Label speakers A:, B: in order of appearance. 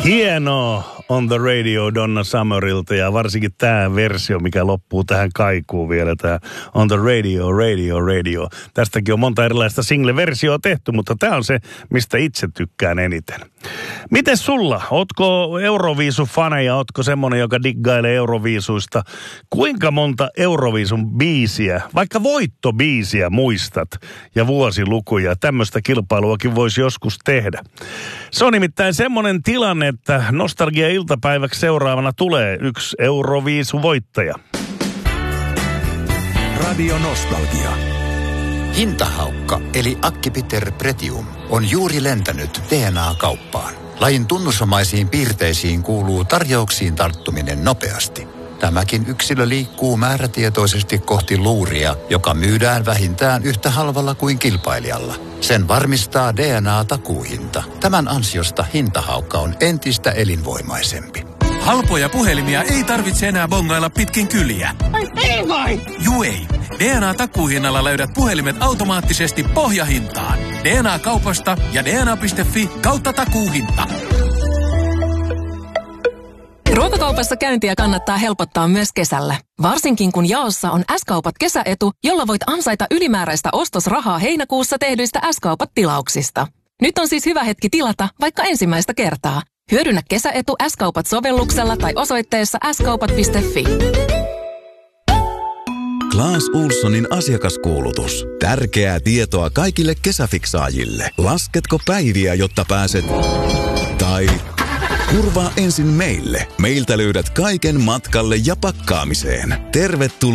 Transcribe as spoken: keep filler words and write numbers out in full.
A: Hienoa On the Radio Donna Summerilta ja varsinkin tämä versio, mikä loppuu tähän kaikuun vielä, tämä On the Radio, Radio, Radio. Tästäkin on monta erilaista single-versioa tehty, mutta tämä on se, mistä itse tykkään eniten. Miten sulla? Ootko Euroviisu-faneja? Ootko semmonen, joka diggailee Euroviisuista? Kuinka monta Euroviisun biisiä, vaikka voittobiisiä muistat ja vuosilukuja? Tämmöistä kilpailuakin voisi joskus tehdä. Se on nimittäin semmoinen tilanne, että Nostalgia-iltapäiväksi seuraavana tulee yksi Euroviisu-voittaja.
B: Radio Nostalgia.
C: Hintahaukka eli Acipiter pretium on juuri lentänyt D N A-kauppaan. Lajin tunnusomaisiin piirteisiin kuuluu tarjouksiin tarttuminen nopeasti. Tämäkin yksilö liikkuu määrätietoisesti kohti luuria, joka myydään vähintään yhtä halvalla kuin kilpailijalla. Sen varmistaa D N A-takuuhinta. Tämän ansiosta hintahaukka on entistä elinvoimaisempi.
B: Halpoja puhelimia ei tarvitse enää bongailla pitkin kyliä.
D: Ai ei vai?
B: Juu ei. D N A-takuuhinnalla löydät puhelimet automaattisesti pohjahintaan. D N A-kaupasta ja D N A piste fi kautta takuuhinta.
E: Ruokakaupassa käyntiä kannattaa helpottaa myös kesällä. Varsinkin kun jaossa on S-kaupat kesäetu, jolla voit ansaita ylimääräistä ostosrahaa heinäkuussa tehdyistä S-kaupat-tilauksista. Nyt on siis hyvä hetki tilata vaikka ensimmäistä kertaa. Hyödynnä kesäetu S-kaupat-sovelluksella tai osoitteessa s kaupat piste fi.
F: Clas Ohlsonin asiakaskuulutus. Tärkeää tietoa kaikille kesäfiksaajille. Lasketko päiviä, jotta pääset... Tai... Kurvaa ensin meille. Meiltä löydät kaiken matkalle ja pakkaamiseen. Tervetuloa